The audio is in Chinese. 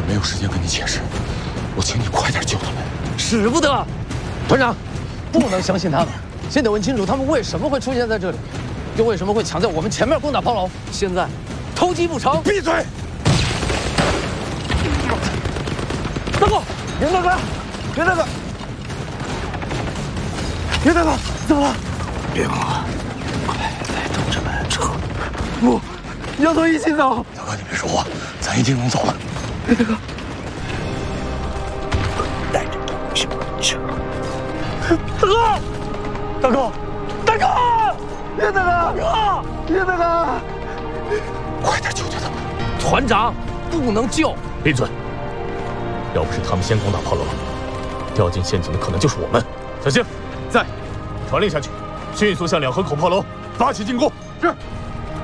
没有时间跟你解释，我请你快点救他们。 使不得，团长，不能相信他们。先得问清楚他们为什么会出现在这里，又为什么会抢在我们前面攻打炮楼。现在偷鸡不成， 闭嘴！ 大哥，袁大哥，袁大哥，袁大哥，怎么了？ 别忙了，快带同志们撤！ 不，要走一起走。 大哥，你别说话，咱一定能走了。 袁大哥， 带着同志们撤！ 大哥，大哥，大哥，袁大哥，大哥，袁大哥， 快点救救他们！ 团长，不能救！ 闭嘴！要不是他们先攻打炮楼，掉进陷阱的可能就是我们。小星，在，传令下去，迅速向两河口炮楼发起进攻。是。